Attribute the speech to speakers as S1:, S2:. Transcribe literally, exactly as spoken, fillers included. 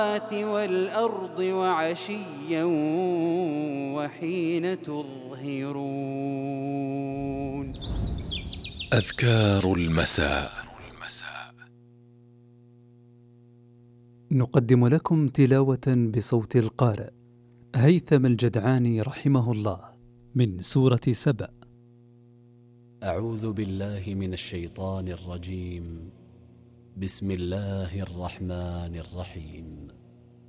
S1: والأرض وعشيا وحين تظهرون.
S2: أذكار المساء.
S3: نقدم لكم تلاوة بصوت القارئ هيثم الجدعاني رحمه الله من سورة سبأ.
S4: أعوذ بالله من الشيطان الرجيم. بسم الله الرحمن الرحيم.